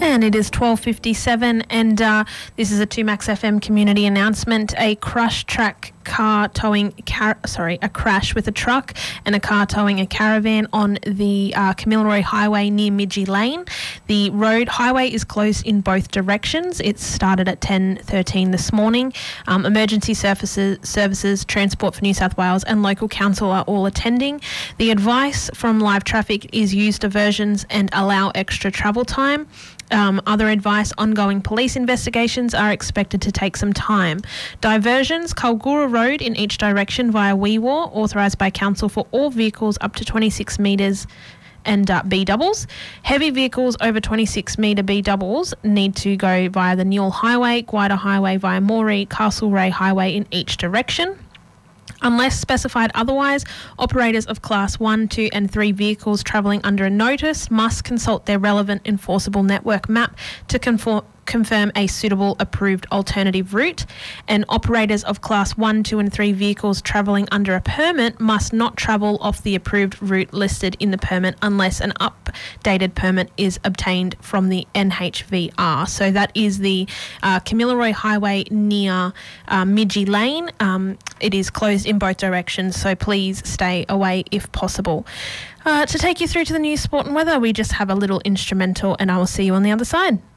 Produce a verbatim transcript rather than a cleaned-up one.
And it is twelve fifty-seven, and uh, this is a two Max F M community announcement. A crush track car towing, car- sorry, a crash with a truck and a car towing a caravan on the uh, Kamilaroi Highway near Midgie Lane. The road highway is closed in both directions. It started at ten thirteen this morning. Um, emergency services, services, Transport for New South Wales and local council are all attending. The advice from Live Traffic is use diversions and allow extra travel time. Um, other advice, ongoing police investigations are expected to take some time. Diversions, Kalgoorlie Road in each direction via Weewaw, authorised by council for all vehicles up to twenty-six metres and uh, B-doubles. Heavy vehicles over twenty-six metre B-doubles need to go via the Newell Highway, Guida Highway via Moree, Castlereagh Highway in each direction. Unless specified otherwise, operators of Class one, two and three vehicles travelling under a notice must consult their relevant enforceable network map to conform confirm a suitable approved alternative route, and operators of Class one, two and three vehicles travelling under a permit must not travel off the approved route listed in the permit unless an updated permit is obtained from the N H V R. So that is the uh, Kamilaroi Highway near uh, Midgie Lane. Um, it is closed in both directions, so please stay away if possible. Uh, to take you through to the news, sport and weather, we just have a little instrumental, and I will see you on the other side.